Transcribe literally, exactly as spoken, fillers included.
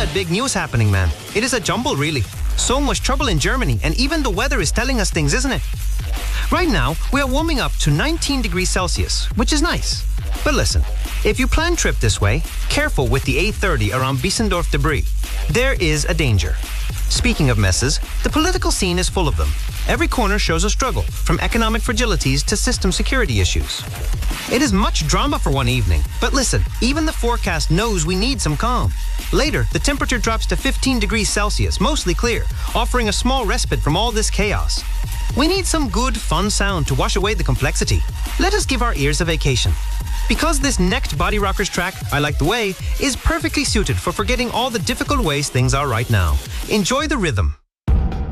that big news happening, man. It is a jumble, really. So much trouble in Germany, and even the weather is telling us things, isn't it? Right now, we are warming up to nineteen degrees Celsius, which is nice. But listen, if you plan trip this way, careful with the A thirty around Biesendorf debris. There is a danger. Speaking of messes, the political scene is full of them. Every corner shows a struggle, from economic fragilities to system security issues. It is much drama for one evening, but listen, even the forecast knows we need some calm. Later, the temperature drops to fifteen degrees Celsius, mostly clear, offering a small respite from all this chaos. We need some good, fun sound to wash away the complexity. Let us give our ears a vacation. Because this next Body Rockers track, I Like the Way, is perfectly suited for forgetting all the difficult ways things are right now. Enjoy the rhythm.